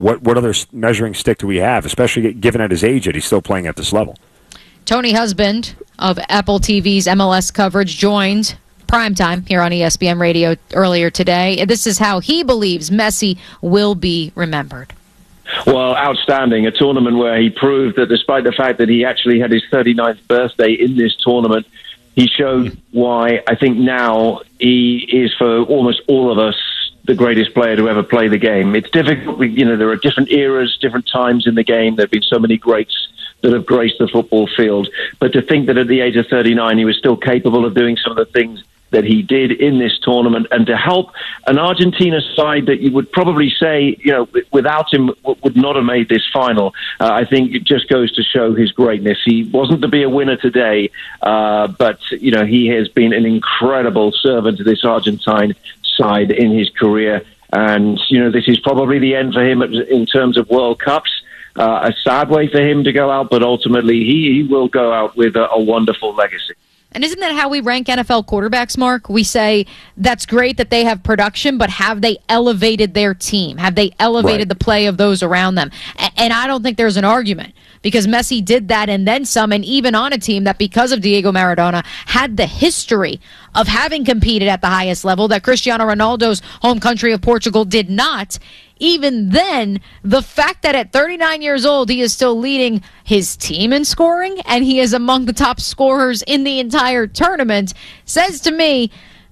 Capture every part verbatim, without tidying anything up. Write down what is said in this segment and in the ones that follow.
what what other measuring stick do we have, especially given at his age that he's still playing at this level? Tony Husband of Apple T V's M L S coverage joined Primetime here on E S P N Radio earlier today. This is how he believes Messi will be remembered. Well, outstanding. A tournament where he proved that despite the fact that he actually had his thirty-ninth birthday in this tournament, he showed why I think now he is, for almost all of us, the greatest player to ever play the game. It's difficult. You know, there are different eras, different times in the game. There have been so many greats that have graced the football field. But to think that at the age of thirty-nine, he was still capable of doing some of the things that he did in this tournament, and to help an Argentina side that you would probably say, you know, without him would not have made this final. Uh, I think it just goes to show his greatness. He wasn't to be a winner today, uh, but, you know, he has been an incredible servant to this Argentine side in his career. And, you know, this is probably the end for him in terms of World Cups. Uh, a sad way for him to go out, but ultimately he, he will go out with a, a wonderful legacy. And isn't that how we rank N F L quarterbacks, Mark? We say that's great that they have production, but have they elevated their team? Have they elevated right. the play of those around them? And I don't think there's an argument, because Messi did that and then some, and even on a team that, because of Diego Maradona, had the history of having competed at the highest level that Cristiano Ronaldo's home country of Portugal did not. Even then, the fact that at thirty-nine years old, he is still leading his team in scoring and he is among the top scorers in the entire tournament says to me,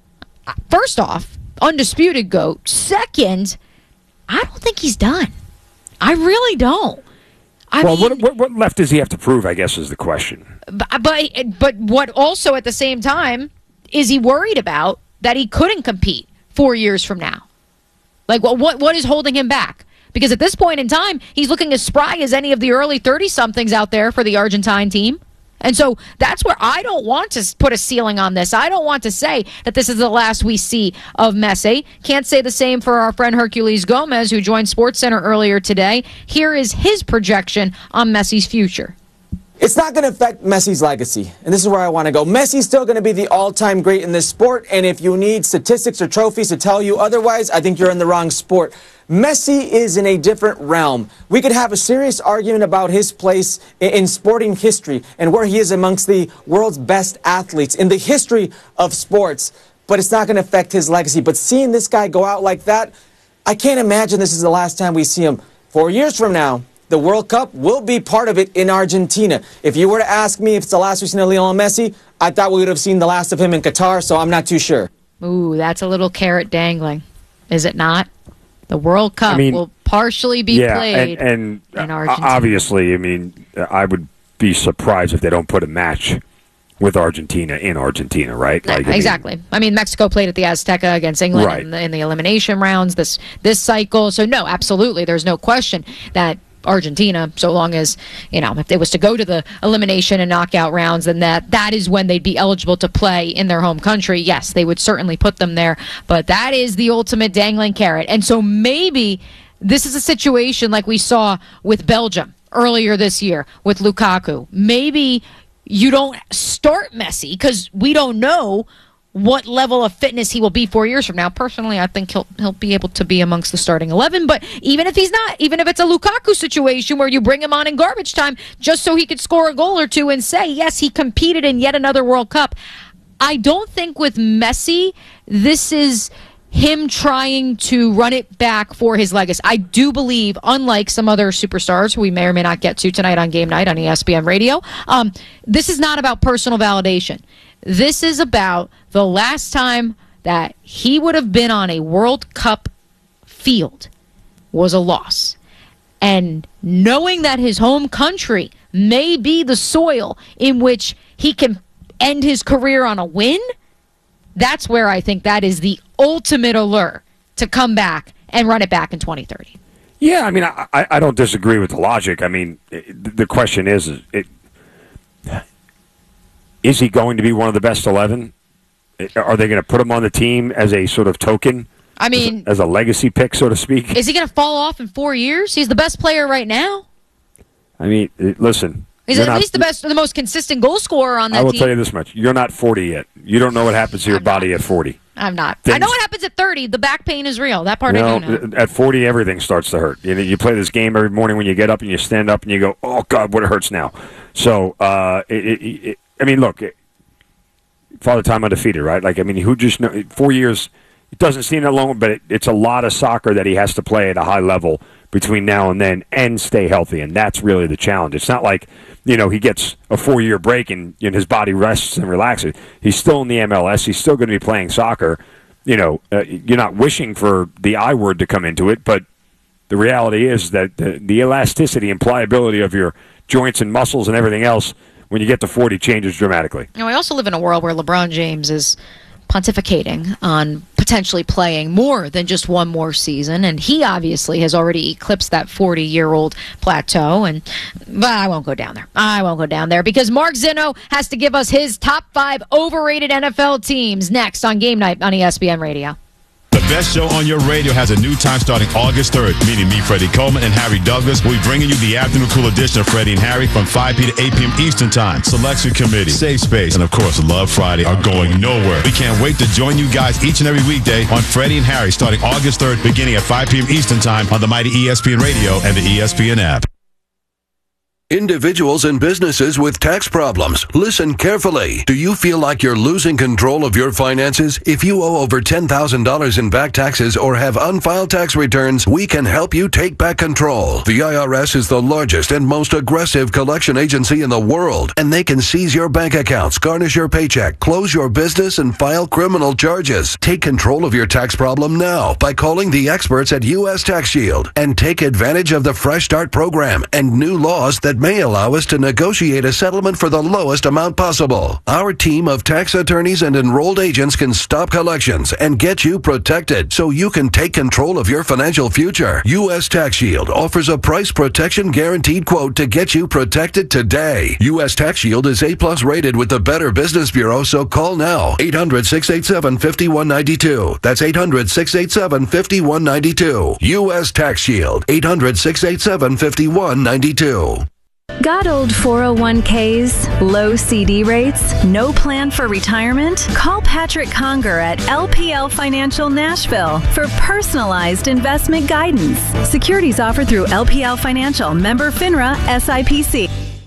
first off, undisputed GOAT. Second, I don't think he's done. I really don't. I well, mean, what, what, what left does he have to prove, I guess, is the question. But, but, but what also at the same time is he worried about that he couldn't compete four years from now? Like, what, what what is holding him back? Because at this point in time, he's looking as spry as any of the early thirty-somethings out there for the Argentine team. And so that's where I don't want to put a ceiling on this. I don't want to say that this is the last we see of Messi. Can't say the same for our friend Herculez Gomez, who joined SportsCenter earlier today. Here is his projection on Messi's future. It's not going to affect Messi's legacy, and this is where I want to go. Messi's still going to be the all-time great in this sport, and if you need statistics or trophies to tell you otherwise, I think you're in the wrong sport. Messi is in a different realm. We could have a serious argument about his place in sporting history and where he is amongst the world's best athletes in the history of sports, but it's not going to affect his legacy. But seeing this guy go out like that, I can't imagine this is the last time we see him. Four years from now, the World Cup will be part of it in Argentina. If you were to ask me if it's the last we've seen of Lionel Messi, I thought we would have seen the last of him in Qatar, so I'm not too sure. Ooh, that's a little carrot dangling, is it not? The World Cup I mean, will partially be yeah, played and, and in Argentina. Obviously, I mean, I would be surprised if they don't put a match with Argentina in Argentina, right? Like, I exactly. mean, I mean, Mexico played at the Azteca against England right. in, the, in the elimination rounds this this cycle. So, no, absolutely, there's no question that Argentina, so long as, you know, if it was to go to the elimination and knockout rounds, then that that is when they'd be eligible to play in their home country. Yes, they would certainly put them there, but that is the ultimate dangling carrot. And so maybe this is a situation like we saw with Belgium earlier this year with Lukaku. Maybe you don't start Messi because we don't know what level of fitness he will be four years from now. Personally, I think he'll he'll be able to be amongst the starting eleven. But even if he's not, even if it's a Lukaku situation where you bring him on in garbage time just so he could score a goal or two and say, yes, he competed in yet another World Cup, I don't think with Messi, this is him trying to run it back for his legacy. I do believe, unlike some other superstars who we may or may not get to tonight on Game Night on E S P N Radio, um, this is not about personal validation. This is about the last time that he would have been on a World Cup field was a loss. And knowing that his home country may be the soil in which he can end his career on a win, that's where I think that is the ultimate allure to come back and run it back in twenty thirty. Yeah, I mean, I, I don't disagree with the logic. I mean, it, the question is, is it, is he going to be one of the best eleven? Are they going to put him on the team as a sort of token? I mean, as a, as a legacy pick, so to speak? Is he going to fall off in four years? He's the best player right now. I mean, listen. He's at not, least the best, the most consistent goal scorer on that team. I will team. tell you this much. You're not forty yet. You don't know what happens to your I'm body not. at forty. I'm not. Things, I know what happens at thirty. The back pain is real. That part you know, I do know. At forty, everything starts to hurt. You know, you play this game every morning when you get up and you stand up and you go, oh, God, what it hurts now. So, uh, it, it, it, I mean, look, it, Father Time undefeated, right? Like, I mean, who just know, four years, it doesn't seem that long, but it, it's a lot of soccer that he has to play at a high level between now and then and stay healthy, and that's really the challenge. It's not like, you know, he gets a four-year break and, and his body rests and relaxes. He's still in the M L S. He's still going to be playing soccer. You know, uh, you're not wishing for the I word to come into it, but the reality is that the, the elasticity and pliability of your joints and muscles and everything else when you get to forty changes dramatically. You know, we also live in a world where LeBron James is pontificating on potentially playing more than just one more season, and he obviously has already eclipsed that forty-year-old plateau, and but I won't go down there. I won't go down there because Mark Zinno has to give us his top five overrated N F L teams next on Game Night on E S P N Radio. The best show on your radio has a new time starting August third, meaning me, Freddie Coleman, and Harry Douglas will be bringing you the afternoon cool edition of Freddie and Harry from five p.m. to eight p.m. Eastern Time. Selection Committee, Safe Space, and of course, Love Friday are going nowhere. We can't wait to join you guys each and every weekday on Freddie and Harry starting August third, beginning at five p.m. Eastern Time on the mighty E S P N Radio and the E S P N app. Individuals and businesses with tax problems, listen carefully. Do you feel like you're losing control of your finances? If you owe over ten thousand dollars in back taxes or have unfiled tax returns, we can help you take back control. The I R S is the largest and most aggressive collection agency in the world, and they can seize your bank accounts, garnish your paycheck, close your business, and file criminal charges. Take control of your tax problem now by calling the experts at U S Tax Shield and take advantage of the Fresh Start program and new laws that may allow us to negotiate a settlement for the lowest amount possible. Our team of tax attorneys and enrolled agents can stop collections and get you protected so you can take control of your financial future. U S Tax Shield offers a price protection guaranteed quote to get you protected today. U S Tax Shield is A plus rated with the Better Business Bureau, so call now. eight hundred, six eight seven, five one nine two. That's eight hundred, six eight seven, five one nine two. U S Tax Shield. eight hundred, six eight seven, five one nine two. Got old four oh one k's, low C D rates, no plan for retirement? Call Patrick Conger at L P L Financial Nashville for personalized investment guidance. Securities offered through L P L Financial, member FINRA, S I P C.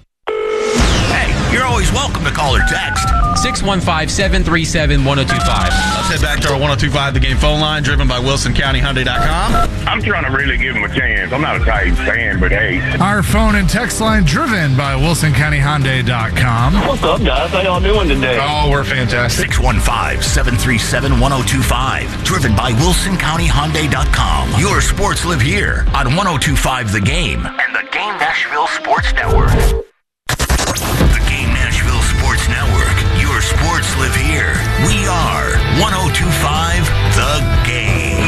Hey, you're always welcome to call or text. six one five, seven three seven, one oh two five. Let's head back to our one oh two five The Game phone line, driven by Wilson County Hyundai dot com. I'm trying to really give him a chance. I'm not a Titans fan, but hey. Our phone and text line, driven by Wilson County Hyundai dot com. What's up, guys? How y'all doing today? Oh, we're fantastic. six one five, seven three seven, one oh two five. Driven by Wilson County Hyundai dot com. Your sports live here on one oh two five The Game and the Game Nashville Sports Network. The Game Nashville Sports Network. Your sports live here. We are one oh two five The Game.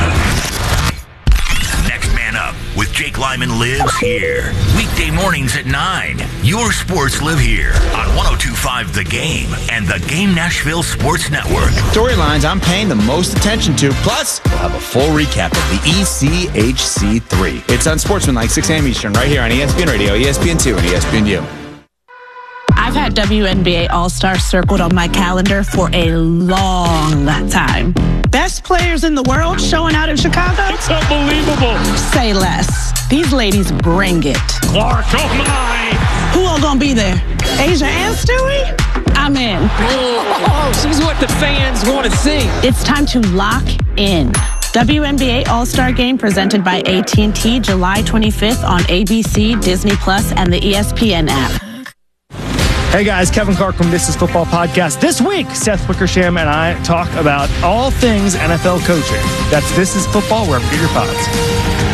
Next Man Up with Jake Lyman lives here. Weekday mornings at nine. Your sports live here on one oh two five The Game and the Game Nashville Sports Network. Storylines I'm paying the most attention to. Plus, we'll have a full recap of the E C H C three. It's Unsportsmanlike, six a.m. Eastern, right here on E S P N Radio, E S P N two, and E S P N U. I've had W N B A All-Star circled on my calendar for a long time. Best players in the world showing out in Chicago? It's unbelievable. Say less. These ladies bring it. Clark, oh my! Who all gonna be there? Asia and Stewie? I'm in. Oh, she's what the fans want to see. It's time to lock in. W N B A All-Star Game presented by A T and T, July twenty-fifth on A B C, Disney Plus, and the E S P N app. Hey guys, Kevin Clark from This Is Football Podcast. This week, Seth Wickersham and I talk about all things N F L coaching. That's This Is Football, wherever you get your pods.